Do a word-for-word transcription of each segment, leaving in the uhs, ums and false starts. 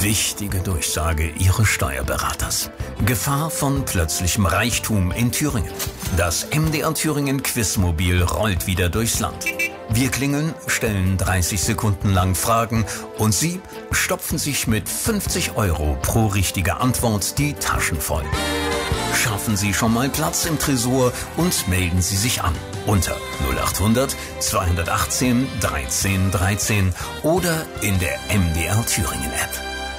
Wichtige Durchsage Ihres Steuerberaters. Gefahr von plötzlichem Reichtum in Thüringen. Das M D R Thüringen Quizmobil rollt wieder durchs Land. Wir klingeln, stellen dreißig Sekunden lang Fragen und Sie stopfen sich mit fünfzig Euro pro richtige Antwort die Taschen voll. Schaffen Sie schon mal Platz im Tresor und melden Sie sich an unter null acht hundert zweihundertachtzehn dreizehn dreizehn oder in der M D R Thüringen App.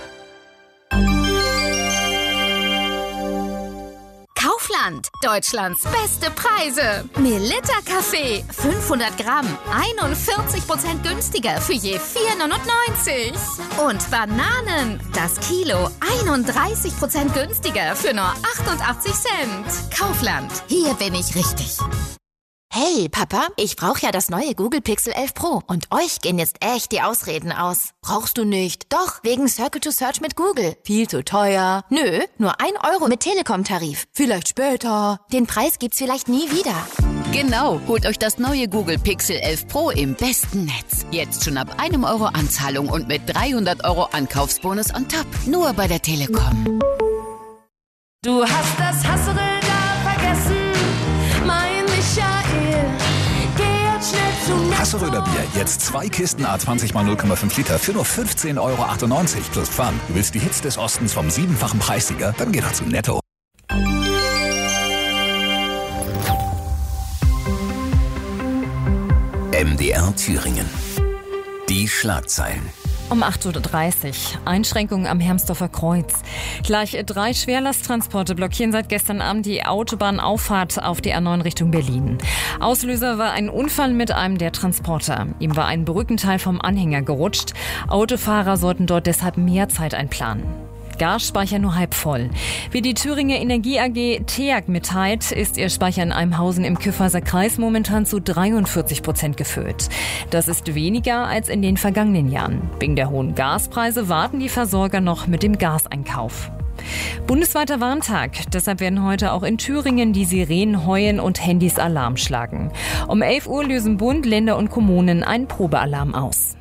Kaufland, Deutschlands beste Preise. Melitta Kaffee, fünfhundert Gramm, einundvierzig Prozent günstiger für je vier neunundneunzig. Und Bananen, das Kilo, einunddreißig Prozent günstiger für nur achtundachtzig Cent. Kaufland, hier bin ich richtig. Hey, Papa, ich brauche ja das neue Google Pixel elf Pro und euch gehen jetzt echt die Ausreden aus. Brauchst du nicht? Doch, wegen Circle to Search mit Google. Viel zu teuer. Nö, nur ein Euro mit Telekom-Tarif. Vielleicht später. Den Preis gibt's vielleicht nie wieder. Genau, holt euch das neue Google Pixel elf Pro im besten Netz. Jetzt schon ab einem Euro Anzahlung und mit dreihundert Euro Ankaufsbonus on top. Nur bei der Telekom. Du hast das Hassel da vergessen, mein Michael. Geh jetzt schnell zu Netto. Hasseröder Bier, jetzt zwei Kisten A zwanzig mal null Komma fünf Liter für nur fünfzehn Euro achtundneunzig plus Pfand. Du willst die Hits des Ostens vom siebenfachen Preissieger? Dann geh doch zu Netto. M D R Thüringen. Die Schlagzeilen. Um acht Uhr dreißig. Einschränkungen am Hermsdorfer Kreuz. Gleich drei Schwerlasttransporte blockieren seit gestern Abend die Autobahnauffahrt auf die A neun Richtung Berlin. Auslöser war ein Unfall mit einem der Transporter. Ihm war ein Brückenteil vom Anhänger gerutscht. Autofahrer sollten dort deshalb mehr Zeit einplanen. Gasspeicher nur halb voll. Wie die Thüringer Energie A G T E A G mitteilt, ist ihr Speicher in Eimhausen im Kyffhäuser Kreis momentan zu dreiundvierzig Prozent gefüllt. Das ist weniger als in den vergangenen Jahren. Wegen der hohen Gaspreise warten die Versorger noch mit dem Gaseinkauf. Bundesweiter Warntag. Deshalb werden heute auch in Thüringen die Sirenen heuen und Handys Alarm schlagen. Um elf Uhr lösen Bund, Länder und Kommunen einen Probealarm aus.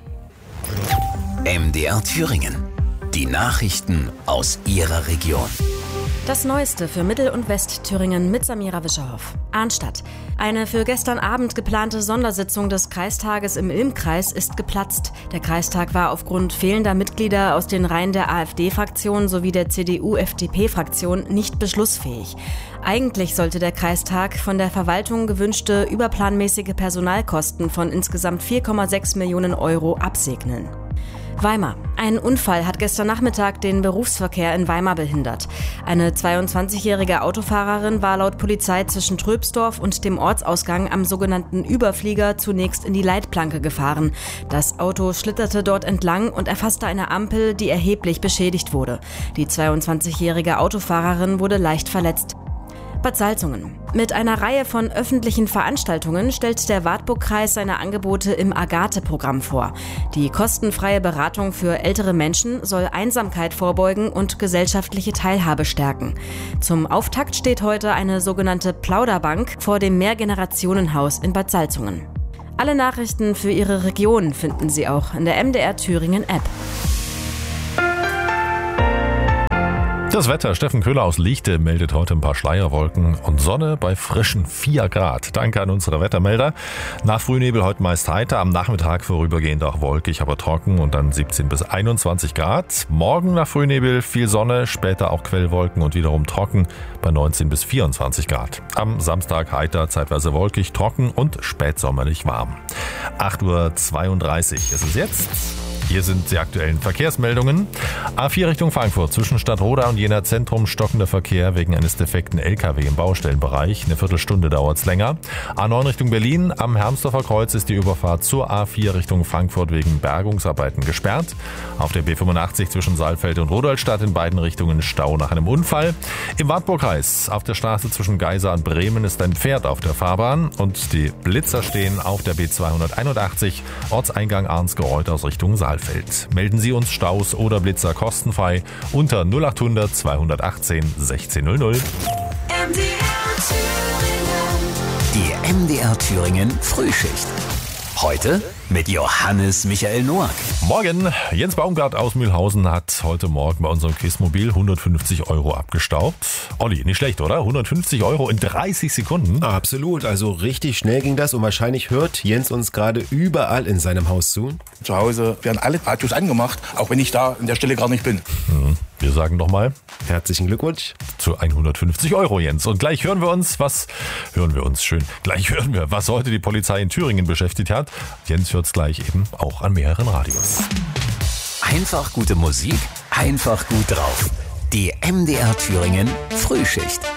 M D R Thüringen. Die Nachrichten aus Ihrer Region. Das Neueste für Mittel- und Westthüringen mit Samira Wischerhoff. Arnstadt. Eine für gestern Abend geplante Sondersitzung des Kreistages im Ilm-Kreis ist geplatzt. Der Kreistag war aufgrund fehlender Mitglieder aus den Reihen der AfD-Fraktion sowie der C D U F D P-Fraktion nicht beschlussfähig. Eigentlich sollte der Kreistag von der Verwaltung gewünschte überplanmäßige Personalkosten von insgesamt vier Komma sechs Millionen Euro absegnen. Weimar. Ein Unfall hat gestern Nachmittag den Berufsverkehr in Weimar behindert. Eine zweiundzwanzigjährige Autofahrerin war laut Polizei zwischen Tröbsdorf und dem Ortsausgang am sogenannten Überflieger zunächst in die Leitplanke gefahren. Das Auto schlitterte dort entlang und erfasste eine Ampel, die erheblich beschädigt wurde. Die zweiundzwanzigjährige Autofahrerin wurde leicht verletzt. Bad Salzungen. Mit einer Reihe von öffentlichen Veranstaltungen stellt der Wartburgkreis seine Angebote im Agathe-Programm vor. Die kostenfreie Beratung für ältere Menschen soll Einsamkeit vorbeugen und gesellschaftliche Teilhabe stärken. Zum Auftakt steht heute eine sogenannte Plauderbank vor dem Mehrgenerationenhaus in Bad Salzungen. Alle Nachrichten für Ihre Region finden Sie auch in der M D R Thüringen App. Das Wetter. Steffen Köhler aus Lichte meldet heute ein paar Schleierwolken und Sonne bei frischen vier Grad. Danke an unsere Wettermelder. Nach Frühnebel heute meist heiter, am Nachmittag vorübergehend auch wolkig, aber trocken und dann siebzehn bis einundzwanzig Grad. Morgen nach Frühnebel viel Sonne, später auch Quellwolken und wiederum trocken bei neunzehn bis vierundzwanzig Grad. Am Samstag heiter, zeitweise wolkig, trocken und spätsommerlich warm. acht Uhr zweiunddreißig ist es jetzt. Hier sind die aktuellen Verkehrsmeldungen. A vier Richtung Frankfurt zwischen Stadtroda und Jena Zentrum stockender Verkehr wegen eines defekten L K W im Baustellenbereich. Eine Viertelstunde dauert es länger. A neun Richtung Berlin. Am Hermsdorfer Kreuz ist die Überfahrt zur A vier Richtung Frankfurt wegen Bergungsarbeiten gesperrt. Auf der B fünfundachtzig zwischen Saalfeld und Rudolstadt in beiden Richtungen Stau nach einem Unfall. Im Wartburgkreis auf der Straße zwischen Geisa und Bremen ist ein Pferd auf der Fahrbahn und die Blitzer stehen auf der B zweihunderteinundachtzig Ortseingang Arnsgereuth aus Richtung Saalfeld. Melden Sie uns Staus oder Blitzer kostenfrei unter null acht hundert zweihundertachtzehn sechzehn null null. M D R Thüringen. Die M D R Thüringen Frühschicht. Heute mit Johannes Michael Noack. Morgen, Jens Baumgart aus Mühlhausen hat heute Morgen bei unserem Quizmobil hundertfünfzig Euro abgestaubt. Olli, nicht schlecht, oder? hundertfünfzig Euro in dreißig Sekunden. Absolut, also richtig schnell ging das und wahrscheinlich hört Jens uns gerade überall in seinem Haus zu. Zu Hause werden alle Radios angemacht, auch wenn ich da an der Stelle gar nicht bin. Mhm. Wir sagen nochmal herzlichen Glückwunsch zu hundertfünfzig Euro, Jens. Und gleich hören wir uns, was hören wir uns schön. Gleich hören wir, was heute die Polizei in Thüringen beschäftigt hat. Jens hört es gleich eben auch an mehreren Radios. Einfach gute Musik, einfach gut drauf. Die M D R Thüringen Frühschicht.